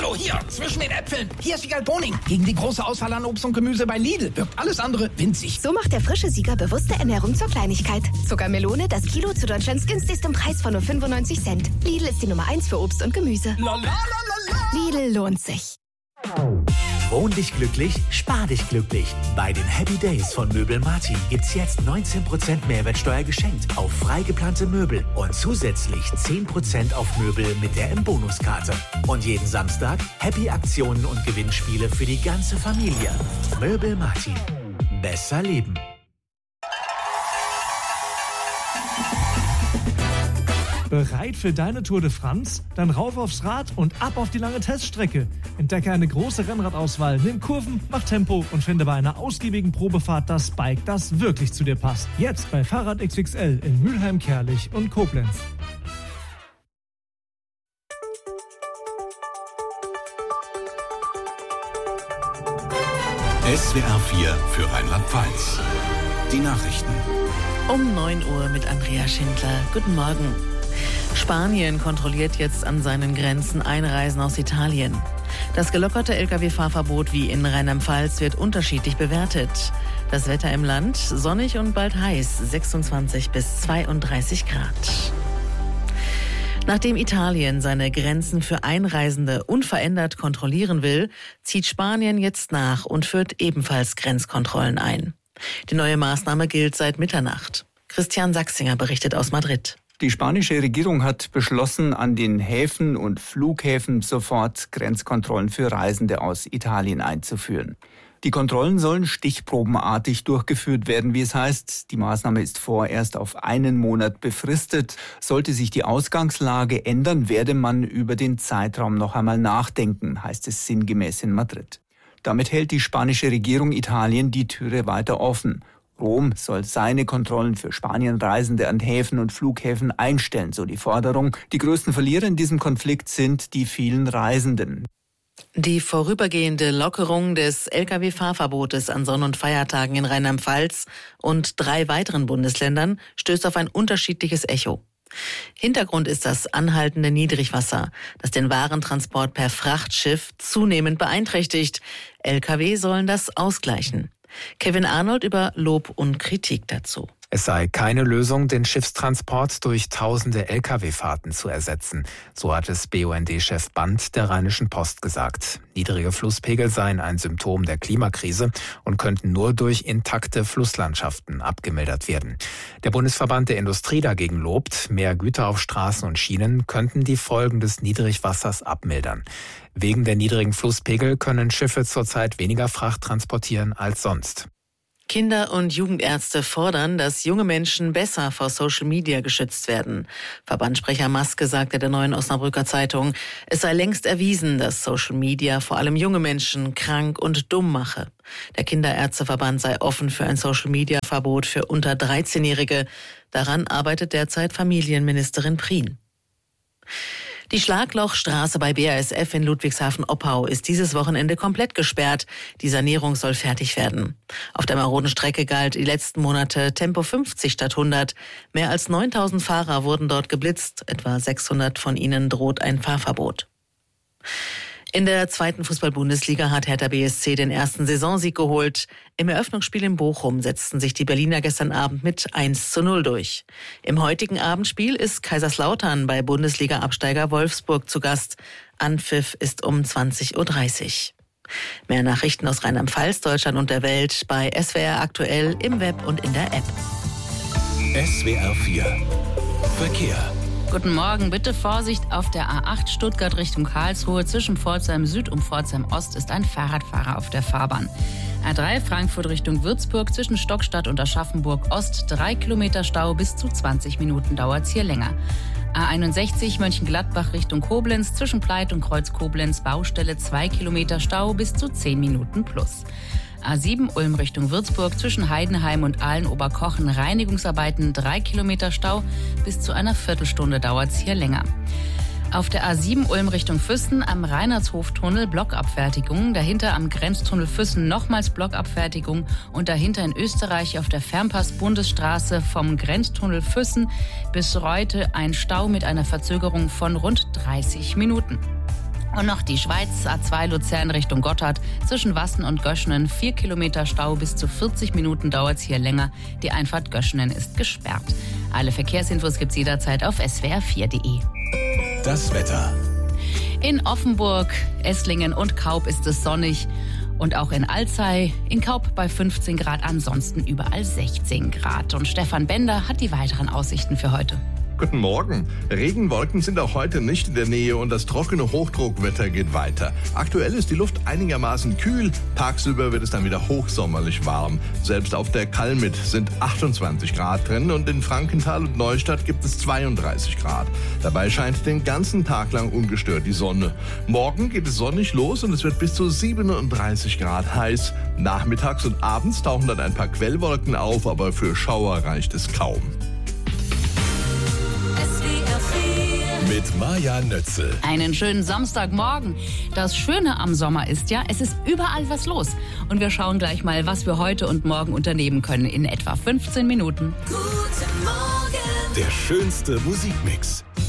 Hallo, hier, zwischen den Äpfeln. Hier ist Wiegald Boning. Gegen die große Auswahl an Obst und Gemüse bei Lidl wirkt alles andere winzig. So macht der frische Sieger bewusste Ernährung zur Kleinigkeit. Zuckermelone, das Kilo zu Deutschlands günstigstem Preis von nur 95 Cent. Lidl ist die Nummer 1 für Obst und Gemüse. Lidl lohnt sich. Wohn dich glücklich, spar dich glücklich. Bei den Happy Days von Möbel Martin gibt's jetzt 19% Mehrwertsteuer geschenkt auf frei geplante Möbel und zusätzlich 10% auf Möbel mit der M-Bonus-Karte. Und jeden Samstag Happy-Aktionen und Gewinnspiele für die ganze Familie. Möbel Martin. Besser leben. Bereit für deine Tour de France? Dann rauf aufs Rad und ab auf die lange Teststrecke. Entdecke eine große Rennradauswahl, nimm Kurven, mach Tempo und finde bei einer ausgiebigen Probefahrt das Bike, das wirklich zu dir passt. Jetzt bei Fahrrad XXL in Mülheim, Kerlich und Koblenz. SWR 4 für Rheinland-Pfalz. Die Nachrichten. Um 9 Uhr mit Andrea Schindler. Guten Morgen. Spanien kontrolliert jetzt an seinen Grenzen Einreisen aus Italien. Das gelockerte Lkw-Fahrverbot wie in Rheinland-Pfalz wird unterschiedlich bewertet. Das Wetter im Land sonnig und bald heiß, 26 bis 32 Grad. Nachdem Italien seine Grenzen für Einreisende unverändert kontrollieren will, zieht Spanien jetzt nach und führt ebenfalls Grenzkontrollen ein. Die neue Maßnahme gilt seit Mitternacht. Christian Sachsinger berichtet aus Madrid. Die spanische Regierung hat beschlossen, an den Häfen und Flughäfen sofort Grenzkontrollen für Reisende aus Italien einzuführen. Die Kontrollen sollen stichprobenartig durchgeführt werden, wie es heißt. Die Maßnahme ist vorerst auf 1 Monat befristet. Sollte sich die Ausgangslage ändern, werde man über den Zeitraum noch einmal nachdenken, heißt es sinngemäß in Madrid. Damit hält die spanische Regierung Italien die Türe weiter offen. Rom soll seine Kontrollen für Spanienreisende an Häfen und Flughäfen einstellen, so die Forderung. Die größten Verlierer in diesem Konflikt sind die vielen Reisenden. Die vorübergehende Lockerung des Lkw-Fahrverbotes an Sonn- und Feiertagen in Rheinland-Pfalz und 3 weiteren Bundesländern stößt auf ein unterschiedliches Echo. Hintergrund ist das anhaltende Niedrigwasser, das den Warentransport per Frachtschiff zunehmend beeinträchtigt. Lkw sollen das ausgleichen. Kevin Arnold über Lob und Kritik dazu. Es sei keine Lösung, den Schiffstransport durch tausende Lkw-Fahrten zu ersetzen. So hat es BUND-Chef Band der Rheinischen Post gesagt. Niedrige Flusspegel seien ein Symptom der Klimakrise und könnten nur durch intakte Flusslandschaften abgemildert werden. Der Bundesverband der Industrie dagegen lobt, mehr Güter auf Straßen und Schienen könnten die Folgen des Niedrigwassers abmildern. Wegen der niedrigen Flusspegel können Schiffe zurzeit weniger Fracht transportieren als sonst. Kinder- und Jugendärzte fordern, dass junge Menschen besser vor Social Media geschützt werden. Verbandssprecher Maske sagte der Neuen Osnabrücker Zeitung, es sei längst erwiesen, dass Social Media vor allem junge Menschen krank und dumm mache. Der Kinderärzteverband sei offen für ein Social Media Verbot für unter 13-Jährige. Daran arbeitet derzeit Familienministerin Prien. Die Schlaglochstraße bei BASF in Ludwigshafen-Oppau ist dieses Wochenende komplett gesperrt. Die Sanierung soll fertig werden. Auf der maroden Strecke galt die letzten Monate Tempo 50 statt 100. Mehr als 9.000 Fahrer wurden dort geblitzt. Etwa 600 von ihnen droht ein Fahrverbot. In der 2. Fußball-Bundesliga hat Hertha BSC den ersten Saisonsieg geholt. Im Eröffnungsspiel in Bochum setzten sich die Berliner gestern Abend mit 1:0 durch. Im heutigen Abendspiel ist Kaiserslautern bei Bundesliga-Absteiger Wolfsburg zu Gast. Anpfiff ist um 20:30 Uhr. Mehr Nachrichten aus Rheinland-Pfalz, Deutschland und der Welt bei SWR aktuell im Web und in der App. SWR 4 Verkehr. Guten Morgen, bitte Vorsicht auf der A8 Stuttgart Richtung Karlsruhe. Zwischen Pforzheim Süd und Pforzheim Ost ist ein Fahrradfahrer auf der Fahrbahn. A3 Frankfurt Richtung Würzburg zwischen Stockstadt und Aschaffenburg Ost 3 Kilometer Stau, bis zu 20 Minuten dauert's hier länger. A61 Mönchengladbach Richtung Koblenz zwischen Pleit und Kreuz Koblenz Baustelle 2 Kilometer Stau, bis zu 10 Minuten plus. A7 Ulm Richtung Würzburg zwischen Heidenheim und Aalen-Oberkochen Reinigungsarbeiten 3 Kilometer Stau, bis zu einer Viertelstunde dauert's hier länger. Auf der A7 Ulm Richtung Füssen am Reinhardshoftunnel Blockabfertigung, dahinter am Grenztunnel Füssen nochmals Blockabfertigung und dahinter in Österreich auf der Fernpass-Bundesstraße vom Grenztunnel Füssen bis Reute ein Stau mit einer Verzögerung von rund 30 Minuten. Und noch die Schweiz, A2 Luzern Richtung Gotthard, zwischen Wassen und Göschenen 4 Kilometer Stau, bis zu 40 Minuten dauert es hier länger. Die Einfahrt Göschenen ist gesperrt. Alle Verkehrsinfos gibt's jederzeit auf swr4.de. Das Wetter. In Offenburg, Esslingen und Kaub ist es sonnig. Und auch in Alzey, in Kaub bei 15 Grad, ansonsten überall 16 Grad. Und Stefan Bender hat die weiteren Aussichten für heute. Guten Morgen. Regenwolken sind auch heute nicht in der Nähe und das trockene Hochdruckwetter geht weiter. Aktuell ist die Luft einigermaßen kühl. Tagsüber wird es dann wieder hochsommerlich warm. Selbst auf der Kalmit sind 28 Grad drin und in Frankenthal und Neustadt gibt es 32 Grad. Dabei scheint den ganzen Tag lang ungestört die Sonne. Morgen geht es sonnig los und es wird bis zu 37 Grad heiß. Nachmittags und abends tauchen dann ein paar Quellwolken auf, aber für Schauer reicht es kaum. Mit Maja Nötzel. Einen schönen Samstagmorgen. Das Schöne am Sommer ist ja, es ist überall was los. Und wir schauen gleich mal, was wir heute und morgen unternehmen können in etwa 15 Minuten. Guten Morgen. Der schönste Musikmix.